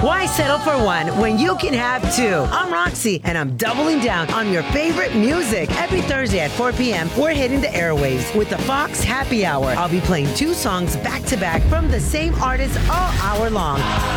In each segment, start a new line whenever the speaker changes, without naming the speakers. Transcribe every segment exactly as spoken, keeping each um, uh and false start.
Why settle for one when you can have two? I'm Roxy, and I'm doubling down on your favorite music. Every Thursday at four p.m., we're hitting the airwaves with the Fox Happy Hour. I'll be playing two songs back to back from the same artist all hour long.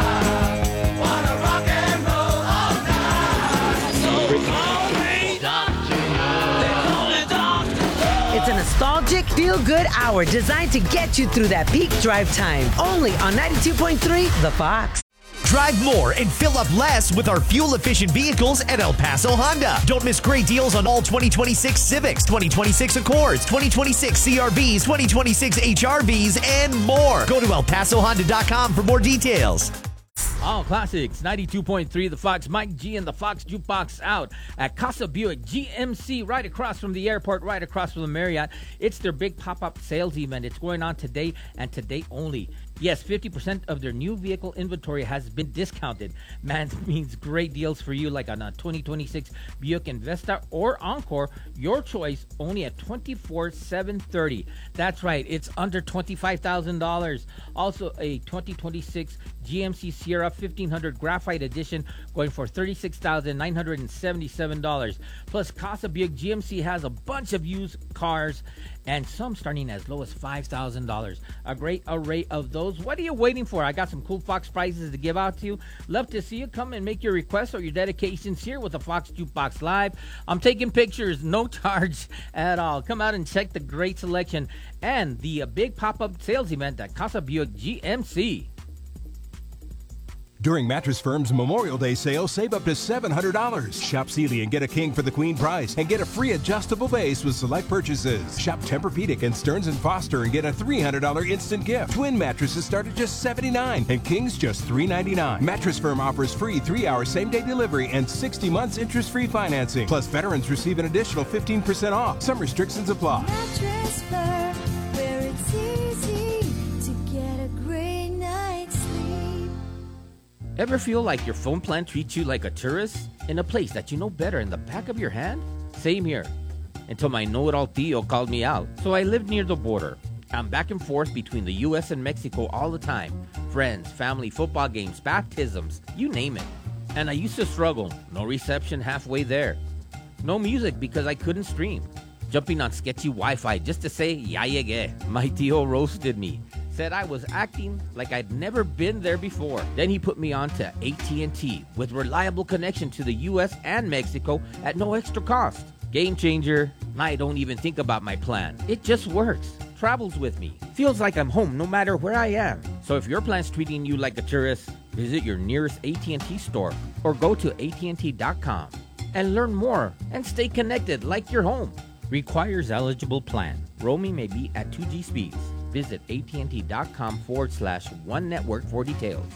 It's a nostalgic, feel-good hour designed to get you through that peak drive time. Only on ninety-two point three The Fox.
Drive more and fill up less with our fuel-efficient vehicles at El Paso Honda. Don't miss great deals on all twenty twenty-six Civics, twenty twenty-six Accords, twenty twenty-six C R Vs, twenty twenty-six H R Vs, and more. Go to el paso honda dot com for more details.
All classics, ninety-two point three The Fox. Mike G and the Fox Jukebox out at Casa Buick G M C, right across from the airport, right across from the Marriott. It's their big pop-up sales event. It's going on today and today only. Yes, fifty percent of their new vehicle inventory has been discounted. Man, means great deals for you, like on a twenty twenty-six Buick Investa or Encore. Your choice, only at twenty-four thousand seven hundred thirty dollars. That's right, it's under twenty-five thousand dollars. Also, a twenty twenty-six G M C Sierra fifteen hundred Graphite Edition going for thirty-six thousand nine hundred seventy-seven dollars. Plus, Casa Buick G M C has a bunch of used cars, and some starting as low as five thousand dollars. A great array of those. What are you waiting for? I got some cool Fox prizes to give out to you. Love to see you. Come and make your requests or your dedications here with the Fox Jukebox Live. I'm taking pictures, no charge at all. Come out and check the great selection and the uh, big pop-up sales event at Casa Buick G M C.
During Mattress Firm's Memorial Day sale, save up to seven hundred dollars. Shop Sealy and get a king for the queen price and get a free adjustable base with select purchases. Shop Tempur-Pedic and Stearns and Foster and get a three hundred dollars instant gift. Twin mattresses start at just seventy-nine dollars and kings just three ninety-nine. Mattress Firm offers free three-hour same-day delivery and sixty months interest-free financing. Plus, veterans receive an additional fifteen percent off. Some restrictions apply.
Mattress Firm, where it's easy to get a great night's sleep.
Ever feel like your phone plan treats you like a tourist in a place that you know better in the back of your hand? Same here. Until my know-it-all Tio called me out. So I lived near the border. I'm back and forth between the U S and Mexico all the time. Friends, family, football games, baptisms, you name it. And I used to struggle. No reception halfway there. No music because I couldn't stream. Jumping on sketchy Wi-Fi just to say, ya llegué. My Tio roasted me. Said I was acting like I'd never been there before. Then he put me on to A T and T with reliable connection to the U S and Mexico at no extra cost. Game changer. I don't even think about my plan. It just works. Travels with me. Feels like I'm home no matter where I am. So if your plan's treating you like a tourist, visit your nearest A T and T store or go to A T and T dot com and learn more and stay connected like you're home. Requires eligible plan. Roaming may be at two G speeds. Visit A T and T dot com forward slash one network for details.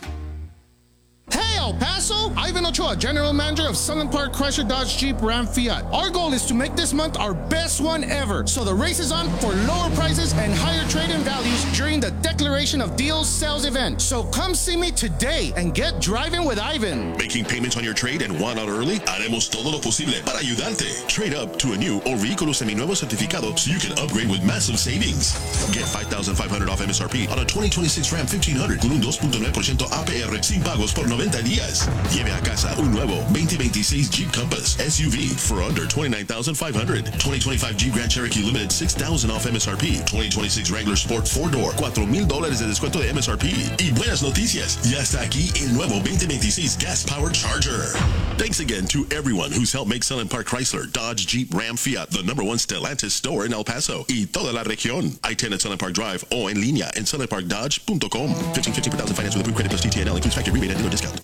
Hey, El Paso! Ivan Ochoa, General Manager of Sunland Park Chrysler Dodge Jeep Ram Fiat. Our goal is to make this month our best one ever. So the race is on for lower prices and higher trade-in values during the Declaration of Deals sales event. So come see me today and get driving with Ivan.
Making payments on your trade and want out early? Haremos todo lo posible para ayudarte. Trade up to a new or vehículo seminuevo certificado so you can upgrade with massive savings. Get five thousand five hundred dollars off M S R P on a twenty twenty-six Ram fifteen hundred con un two point nine percent A P R sin pagos por noventa días. Lleve a casa un nuevo twenty twenty-six Jeep Compass S U V for under twenty-nine thousand five hundred dollars. twenty twenty-five Jeep Grand Cherokee Limited six thousand dollars off M S R P. twenty twenty-six Wrangler Sport four door four mil dólares de descuento de M S R P. Y buenas noticias, ya está aquí el nuevo twenty twenty-six Gas Powered Charger. Thanks again to everyone who's helped make Sunland Park Chrysler, Dodge, Jeep, Ram, Fiat the number one Stellantis store in El Paso y toda la región. I ten at Sunland Park Drive o en línea en sunland park dodge punto com. fifteen fifty per thousand finance with approved credit plus T T N L includes factory rebate and dealer discount.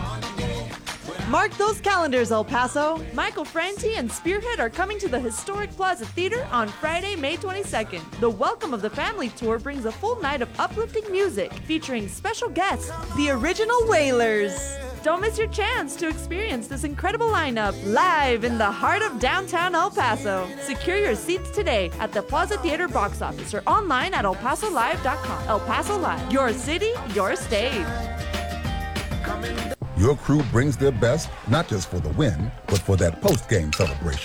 Mark those calendars, El Paso.
Michael Franti and Spearhead are coming to the historic Plaza Theater on Friday, May twenty-second. The Welcome of the Family Tour brings a full night of uplifting music featuring special guests,
the original Wailers.
Don't miss your chance to experience this incredible lineup live in the heart of downtown El Paso. Secure your seats today at the Plaza Theater box office or online at el paso live dot com. El Paso Live, your city, your stage.
Your crew brings their best, not just for the win, but for that post-game celebration.